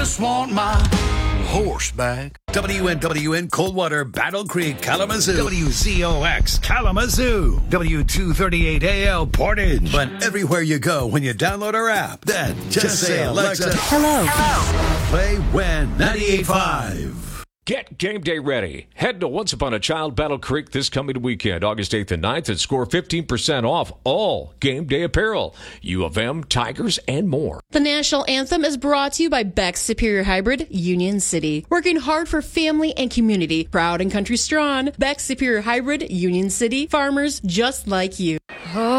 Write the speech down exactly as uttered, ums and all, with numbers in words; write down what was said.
Just want my horseback. W N W N Coldwater, Battle Creek, Kalamazoo. W Z O X Kalamazoo. W two thirty-eight A L Portage. But everywhere you go when you download our app, then just, just say, Alexa, Alexa, hello. Hello. Play When ninety-eight point five. Get game day ready. Head to Once Upon a Child Battle Creek this coming weekend, August eighth and ninth, and score fifteen percent off all game day apparel. U of M, Tigers, and more. The national anthem is brought to you by Beck's Superior Hybrid, Union City. Working hard for family and community. Proud and country strong. Beck's Superior Hybrid, Union City. Farmers just like you. Oh.